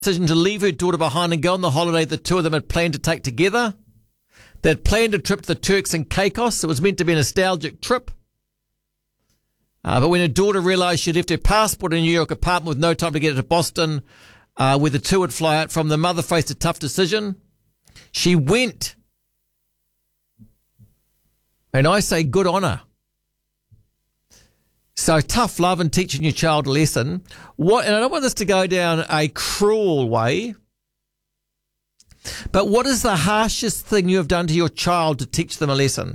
decision to leave her daughter behind and go on the holiday the two of them had planned to take together. They'd planned a trip to the Turks and Caicos. It was meant to be a nostalgic trip. But when her daughter realised she'd left her passport in a New York apartment with no time to get to Boston, where the two would fly out from, the mother faced a tough decision. She went. And I say good on her. So tough love and teaching your child a lesson. And I don't want this to go down a cruel way, but what is the harshest thing you have done to your child to teach them a lesson?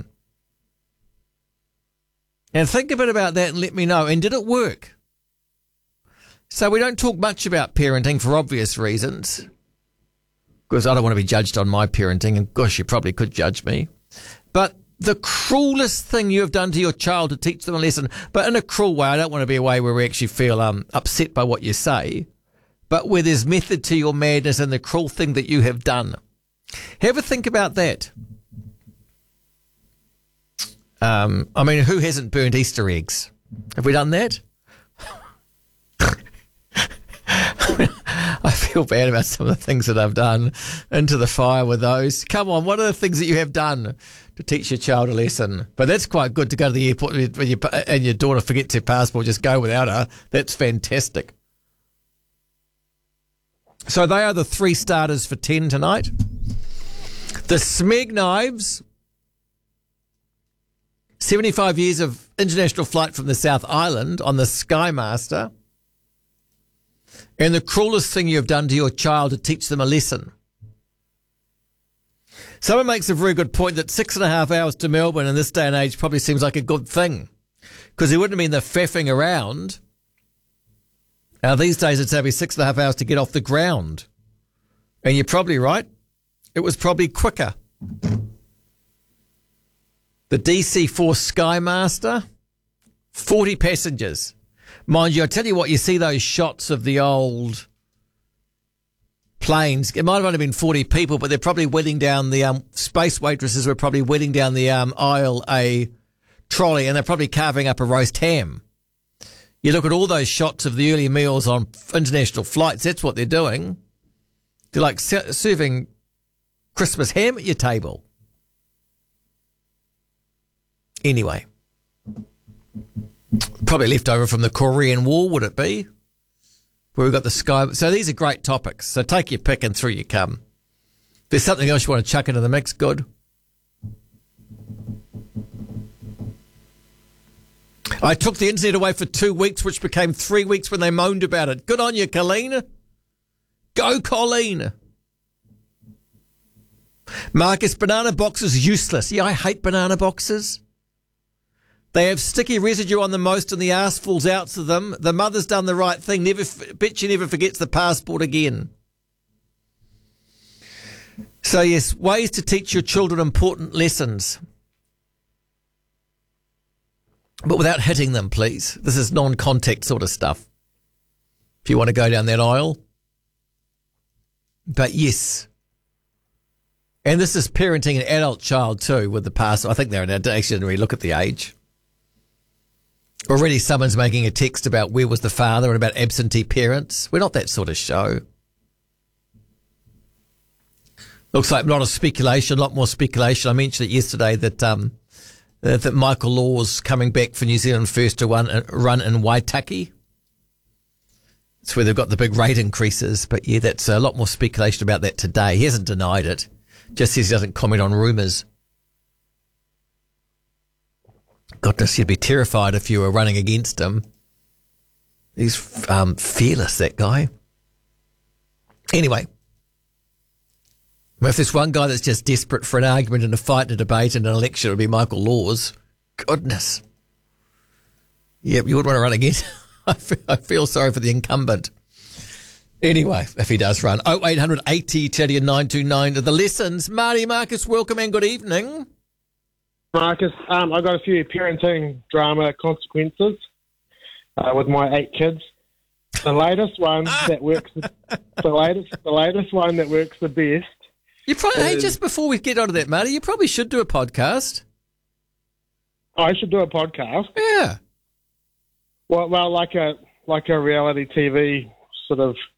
And think a bit about that and let me know. And did it work? So we don't talk much about parenting for obvious reasons, because I don't want to be judged on my parenting, and gosh, you probably could judge me. But the cruelest thing you have done to your child to teach them a lesson, but in a cruel way, I don't want to be a way where we actually feel upset by what you say, but where there's method to your madness and the cruel thing that you have done. Have a think about that. I mean, who hasn't burnt Easter eggs? Have we done that? I feel bad about some of the things that I've done. Into the fire with those. Come on, what are the things that you have done to teach your child a lesson? But that's quite good to go to the airport and your daughter forgets her passport, just go without her. That's fantastic. So they are the 3 starters for 10 tonight. The Smeg Knives, 75 years of international flight from the South Island on the Skymaster. And the cruelest thing you have done to your child to teach them a lesson. Someone makes a very good point that 6.5 hours to Melbourne in this day and age probably seems like a good thing, because there wouldn't have been the faffing around. Now, these days it's every 6.5 hours to get off the ground. And you're probably right. It was probably quicker. The DC-4 Skymaster, 40 passengers. Mind you, I tell you what, you see those shots of the old planes. It might have only been 40 people, but they're probably wheeling down the space waitresses were probably wheeling down the aisle a trolley, and they're probably carving up a roast ham. You look at all those shots of the early meals on international flights, that's what they're doing. They're like serving Christmas ham at your table. Anyway. Probably left over from the Korean War, would it be? Where we've got the sky. So these are great topics. So take your pick and through you come. If there's something else you want to chuck into the mix, good. I took the internet away for 2 weeks, which became 3 weeks when they moaned about it. Good on you, Colleen. Go, Colleen. Marcus, banana boxes useless. Yeah, I hate banana boxes. They have sticky residue on them most and the arse falls out to them. The mother's done the right thing. Bet she never forgets the passport again. So yes, ways to teach your children important lessons. But without hitting them, please. This is non-contact sort of stuff. If you want to go down that aisle. But yes. And this is parenting an adult child too with the passport. I think they're an adult. Actually, didn't really look at the age. Already someone's making a text about where was the father and about absentee parents. We're not that sort of show. Looks like not a speculation, a lot more speculation. I mentioned it yesterday that that Michael Law's coming back for New Zealand First to run in Waitaki. It's where they've got the big rate increases. But yeah, that's a lot more speculation about that today. He hasn't denied it. Just says he doesn't comment on rumours. Goodness, you'd be terrified if you were running against him. He's fearless, that guy. Anyway, if there's one guy that's just desperate for an argument and a fight and a debate and an election, it would be Michael Laws. Goodness. Yep, you wouldn't want to run against. I feel sorry for the incumbent. Anyway, if he does run. 0800 80 Teddy and 929 to the lessons. Marty, Marcus, welcome and good evening. Marcus, I've got a few parenting drama consequences with my 8 kids. The latest one that works, the latest one that works the best. You probably, hey, just before we get onto that, Marty, you probably should do a podcast. Oh, I should do a podcast. Yeah. Well, like a reality TV sort of